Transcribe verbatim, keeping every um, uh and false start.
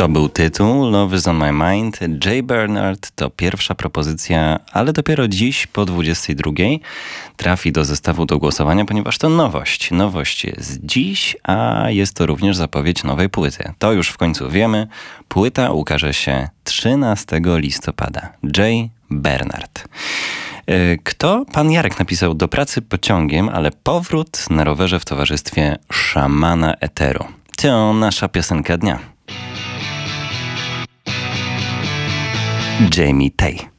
To był tytuł Love is on my mind. Jay Bernard to pierwsza propozycja, ale dopiero dziś po dwudziestej drugiej trafi do zestawu do głosowania, ponieważ to nowość. Nowość jest dziś, a jest to również zapowiedź nowej płyty. To już w końcu wiemy. Płyta ukaże się trzynastego listopada. Jay Bernard. Kto? Pan Jarek napisał: do pracy pociągiem, ale powrót na rowerze w towarzystwie szamana eteru. To nasza piosenka dnia. Jamie Tay.